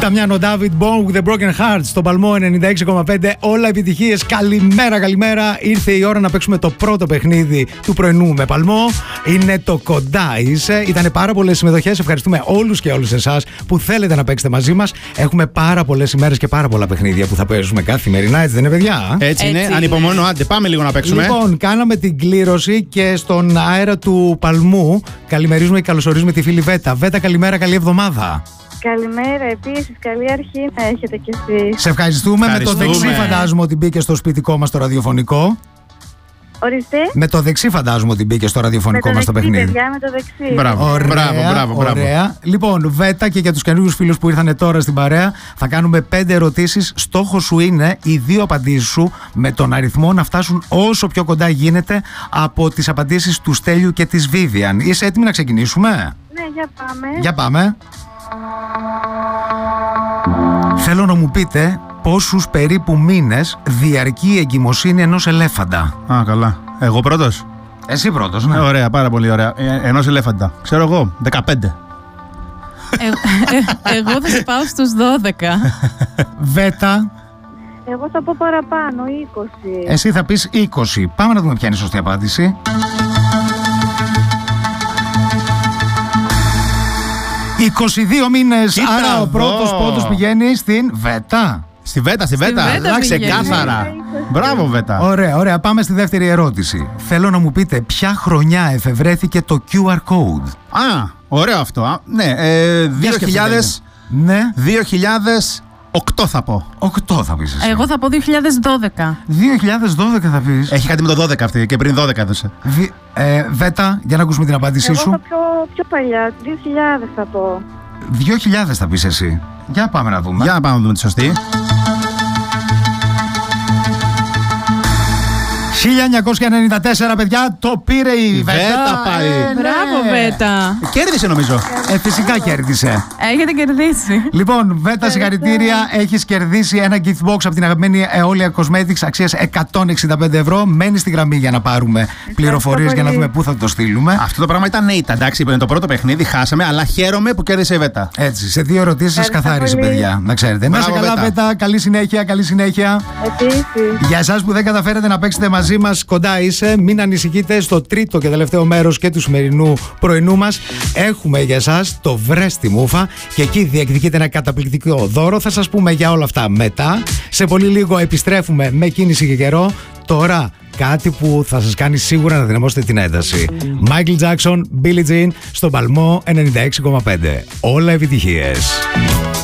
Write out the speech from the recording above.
Νταμιάνο Ντάβιντ, Born with a Broken Heart, στον Παλμό 96,5. Όλα επιτυχίες. Καλημέρα, καλημέρα. Ήρθε η ώρα να παίξουμε το πρώτο παιχνίδι του πρωινού με Παλμό. Είναι το Κοντά Είσαι. Ήταν πάρα πολλές συμμετοχές. Ευχαριστούμε όλους και όλους εσάς που θέλετε να παίξετε μαζί μας. Έχουμε πάρα πολλές ημέρες και πάρα πολλά παιχνίδια που θα παίζουμε καθημερινά, έτσι δεν είναι, παιδιά? Έτσι είναι. Ανυπομονώ, άντε, πάμε λίγο να παίξουμε. Λοιπόν, κάναμε την κλήρωση και στον αέρα του Παλμού καλημερίζουμε και καλωσορίζουμε τη φίλη Βέτα. Βέτα, καλημέρα, καλή εβδομάδα. Καλημέρα, επίσης, καλή αρχή να έχετε κι εσείς. Σε ευχαριστούμε. Με το δεξί φαντάζομαι ότι μπήκε στο σπιτικό μας το ραδιοφωνικό. Ορίστε. Με το δεξί φαντάζομαι ότι μπήκε στο ραδιοφωνικό μας το παιχνίδι. Παιδιά, με το δεξί. Μπράβο, μπράβο. Ωραία. Λοιπόν, Βέτα, και για τους καινούριους φίλους που ήρθαν τώρα στην παρέα, θα κάνουμε 5 ερωτήσεις. Στόχος σου είναι οι 2 απαντήσεις σου με τον αριθμό να φτάσουν όσο πιο κοντά γίνεται από τις απαντήσεις του Στέλιου και της Βίβιαν. Είσαι έτοιμη να ξεκινήσουμε? Ναι, για πάμε. Για πάμε. Θέλω να μου πείτε πόσους περίπου μήνες διαρκεί η εγκυμοσύνη ενός ελέφαντα. Α, καλά. Εγώ πρώτος. Εσύ πρώτος, ναι. Ωραία, πάρα πολύ ωραία. Ενός ελέφαντα. Ξέρω εγώ, 15. Εγώ θα πάω στους 12. Βέτα. Εγώ θα πω παραπάνω, 20. Εσύ θα πεις 20. Πάμε να δούμε ποια είναι η σωστή απάντηση. 22 μήνες. Κοίτα άρα ο πρώτος εδώ. πόντος πηγαίνει στην Βέτα. Στη Βέτα. Βέτα Ξεκάθαρα. Μπράβο, Βέτα. Ωραία, ωραία. Πάμε στη δεύτερη ερώτηση. Θέλω να μου πείτε ποια χρονιά εφευρέθηκε το QR code. Α, ωραίο αυτό. Ναι, Για σκεφτείτε λίγο. 2008 θα πω. 8 θα πεις εσύ. Εγώ θα πω 2012. 2012 θα πεις. Έχει κάτι με το 12 αυτή και πριν 12 έδωσε. Βέτα, για να ακούσουμε την απάντησή Εγώ σου. θα πιο παλιά, 2000 θα πω. 2000 θα πεις εσύ. Για πάμε να δούμε. Για να πάμε να δούμε τη σωστή. 1994, παιδιά, το πήρε η Βέτα. Βέτα πάλι. Μπράβο, Βέτα. Κέρδισε νομίζω. Φυσικά κέρδισε. Έχετε κερδίσει. Λοιπόν, Βέτα, συγχαρητήρια. Έχεις κερδίσει ένα gift box από την αγαπημένη Eolia Cosmetics αξίας 165 ευρώ. Μένει στη γραμμή για να πάρουμε πληροφορίες για να δούμε πού θα το στείλουμε. Αυτό το πράγμα ήταν νέιτα, εντάξει, είναι το πρώτο παιχνίδι, χάσαμε, αλλά χαίρομαι που κέρδισε η Βέτα. Έτσι, σε 2 ερωτήσεις σας καθάρισε, πολύ. παιδιά. Να ξέρετε. Να είστε Μπράβο, καλά, Βέτα. Βέτα. Καλή συνέχεια, καλή συνέχεια. Επίσης. Για εσάς που δεν καταφέρετε να παίξετε μαζί μας, Κοντά Είσαι, μην ανησυχείτε. Στο τρίτο και τελευταίο μέρος και του σημερινού πρωινού μας έχουμε για εσάς το Βρες τη Μούφα και εκεί διεκδικείτε ένα καταπληκτικό δώρο. Θα σας πούμε για όλα αυτά μετά. Σε πολύ λίγο επιστρέφουμε με κίνηση και καιρό. Τώρα κάτι που θα σας κάνει σίγουρα να δυναμώσετε την ένταση. Michael Jackson, Billie Jean, στον Παλμό 96,5. Όλα επιτυχίες.